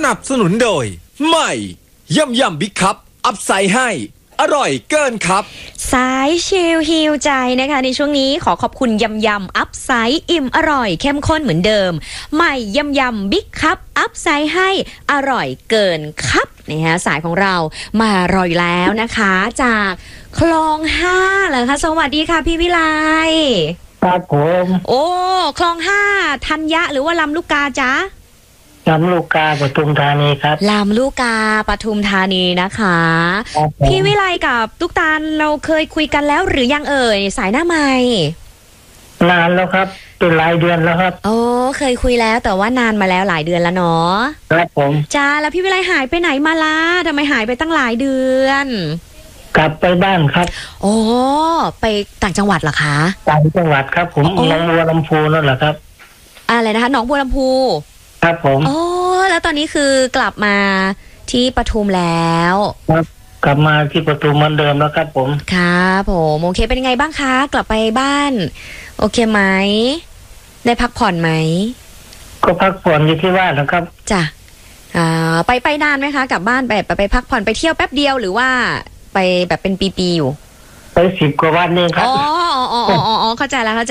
นับสนุนโดยใหม่ยำบิ๊กคัพอัพไซด์ให้อร่อยเกินครับสายชิลฮิวใจนะคะในช่วงนี้ขอขอบคุณยำอัพไซด์อิ่มอร่อยเข้มข้นเหมือนเดิมใหม่ยำบิ๊กคัพอัพไซด์ให้อร่อยเกินครับนี่ฮะสายของเรามารออยู่แล้วนะคะจากคลอง5เหรอคะสวัสดีค่ะพี่วิไลครับผมโอ้คลอง5ธัญญะหรือว่าลำลูกกาจ๊ะลำลูกกาปทุมธานีครับลำลูกกาปทุมธานีนะคะพี่วิไลกับตุ๊กตาลเราเคยคุยกันแล้วหรือยังเอ่ยสายหน้าใหม่นานแล้วครับเป็นหลายเดือนแล้วครับโอ้เคยคุยแล้วแต่ว่านานมาแล้วหลายเดือนแล้วเนาะครับผมจ้าแล้วพี่วิไลหายไปไหนมาล่ะทำไมหายไปตั้งหลายเดือนกลับไปบ้านครับโอ้ไปต่างจังหวัดเหรอคะต่างจังหวัดครับผมหนองบัวลำพูนั่นแหละครับอะไรนะคะหนองบัวลำพูครับผมโอ้แล้วตอนนี้คือกลับมาที่ปทุมแล้วครับกลับมาที่ปทุมเหมือนเดิมแล้วครับผมครับผมโอเคเป็นยังไงบ้างคะกลับไปบ้านโอเคไหมได้พักผ่อนไหมก็พักผ่อนอยู่ที่บ้านนะครับจ้ะไปนานไหมคะกลับบ้านไปพักผ่อนไปเที่ยวแป๊บเดียวหรือว่าไปแบบเป็นปีๆอยู่ไป10 กว่าวันเองครับอ๋อเข้าใจละ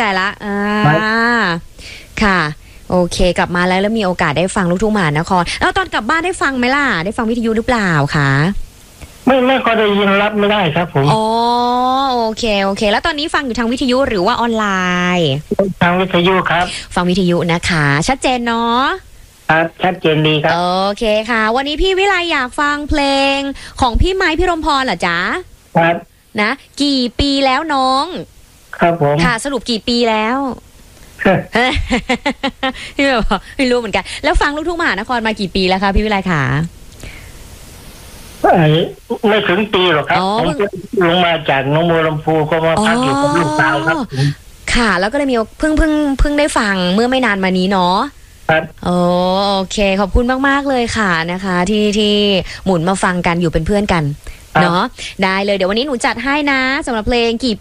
ค่ะโอเคกลับมาแล้วมีโอกาสได้ฟังลูกทุ่งมหานครแล้วตอนกลับบ้านได้ฟังไหมล่ะได้ฟังวิทยุหรือเปล่าคะไม่ก็ได้ยินรับไม่ได้ครับผมอ๋อโอเคแล้วตอนนี้ฟังอยู่ทางวิทยุหรือว่าออนไลน์ทางวิทยุครับฟังวิทยุนะคะชัดเจนเนาะครับชัดเจนดีครับโอเคค่ะวันนี้พี่วิไลอยากฟังเพลงของพี่ไม้พี่รมพรเหรอจ๊ะครับนะกี่ปีแล้วน้องครับผมค่ะสรุปกี่ปีแล้วพี่แบบไม่รู้เหมือนกันแล้วฟังลูกทุ่งมหานครมากี่ปีแล้วคะพี่วิไลค่ะไม่ถึงปีหรอกครับผมลงมาจากหนองบัวลำพูก็มาพักอยู่กับลูกสาวครับค่ะแล้วก็เลยมีเพิ่งได้ฟังเมื่อไม่นานมานี้เนาะครับโอเคขอบคุณมากๆเลยค่ะนะคะที่หมุนมาฟังกันอยู่เป็นเพื่อนกันเนาะได้เลยเดี๋ยววันนี้หนูจัดให้นะสำหรับเพลงกี่